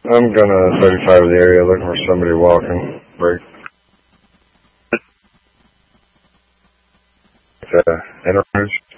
I'm gonna 35 of the area looking for somebody walking. Break. Enterprise.